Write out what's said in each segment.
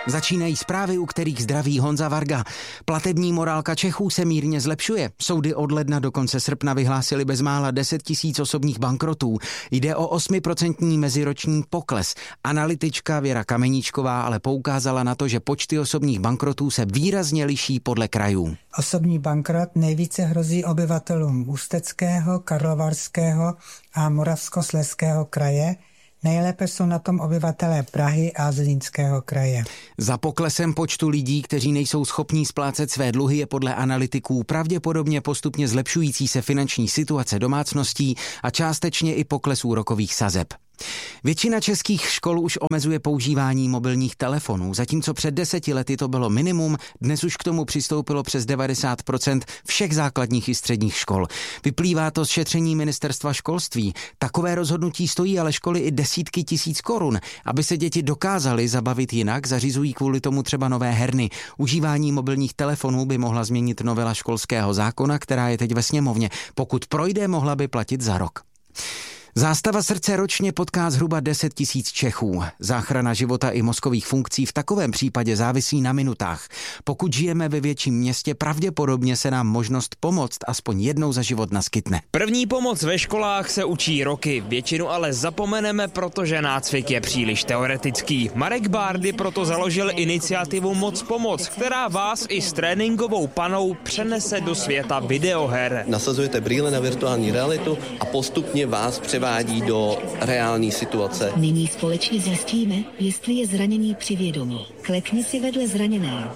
Začínají zprávy, u kterých zdraví Honza Varga. Platební morálka Čechů se mírně zlepšuje. Soudy od ledna do konce srpna vyhlásily bezmála 10 000 osobních bankrotů. Jde o 8% meziroční pokles. Analytička Věra Kameníčková ale poukázala na to, že počty osobních bankrotů se výrazně liší podle krajů. Osobní bankrot nejvíce hrozí obyvatelům Ústeckého, Karlovarského a Moravskoslezského kraje. Nejlépe jsou na tom obyvatelé Prahy a Zlínského kraje. Za poklesem počtu lidí, kteří nejsou schopní splácet své dluhy, je podle analytiků pravděpodobně postupně zlepšující se finanční situace domácností a částečně i pokles úrokových sazeb. Většina českých škol už omezuje používání mobilních telefonů, zatímco před 10 lety to bylo minimum, dnes už k tomu přistoupilo přes 90% všech základních i středních škol. Vyplývá to z šetření ministerstva školství. Takové rozhodnutí stojí ale školy i desítky tisíc korun. Aby se děti dokázaly zabavit jinak, zařizují kvůli tomu třeba nové herny. Užívání mobilních telefonů by mohla změnit novela školského zákona, která je teď ve sněmovně. Pokud projde, mohla by platit za rok. Zástava srdce ročně potká zhruba 10 000 Čechů. Záchrana života i mozkových funkcí v takovém případě závisí na minutách. Pokud žijeme ve větším městě, pravděpodobně se nám možnost pomoct aspoň jednou za život naskytne. První pomoc ve školách se učí roky, většinu ale zapomeneme, protože nácvik je příliš teoretický. Marek Bárdy proto založil iniciativu Moc pomoc, která vás i s tréninkovou panou přenese do světa videoher. Nasazujete brýle na virtuální realitu a postupně vás převádí do reální situace. Nyní společně zjistíme, jestli je zranění při vědomí. Klekni si vedle zraněného.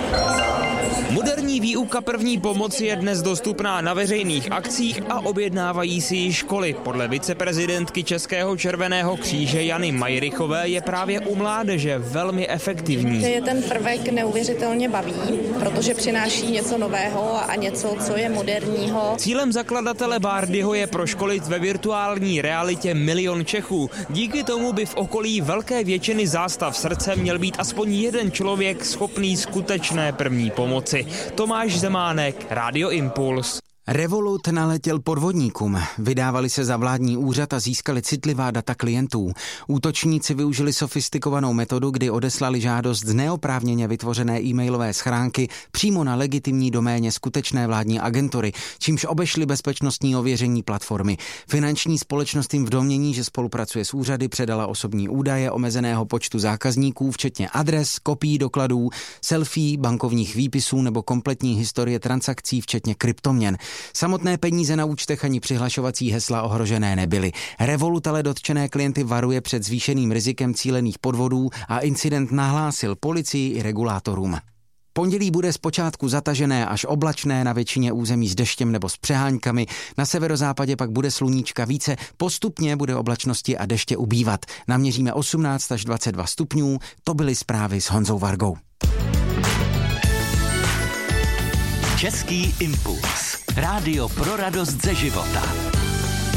Moderní výuka první pomoci je dnes dostupná na veřejných akcích a objednávají si ji školy. Podle viceprezidentky Českého červeného kříže Jany Majrichové je právě u mládeže velmi efektivní. Je ten prvek neuvěřitelně baví, protože přináší něco nového a něco, co je moderního. Cílem zakladatele Bárdyho je proškolit ve virtuální realitě 1 000 000 Čechů. Díky tomu by v okolí velké většiny zástav srdce měl být aspoň jeden člověk schopný skutečné první pomoci. Tomáš Zemánek, Rádio Impuls. Revolut naletěl podvodníkům. Vydávali se za vládní úřad a získali citlivá data klientů. Útočníci využili sofistikovanou metodu, kdy odeslali žádost z neoprávněně vytvořené e-mailové schránky přímo na legitimní doméně skutečné vládní agentury, čímž obešli bezpečnostní ověření platformy. Finanční společnost jim v domnění, že spolupracuje s úřady, předala osobní údaje omezeného počtu zákazníků, včetně adres, kopií dokladů, selfie, bankovních výpisů nebo kompletní historie transakcí, včetně kryptoměn. Samotné peníze na účtech ani přihlašovací hesla ohrožené nebyly. Revolut ale dotčené klienty varuje před zvýšeným rizikem cílených podvodů a incident nahlásil policii i regulátorům. Pondělí bude zpočátku zatažené až oblačné, na většině území s deštěm nebo s přeháňkami, na severozápadě pak bude sluníčka více, postupně bude oblačnosti a deště ubývat. Naměříme 18 až 22 stupňů, to byly zprávy s Honzou Vargou. Český impuls. Rádio pro radost ze života.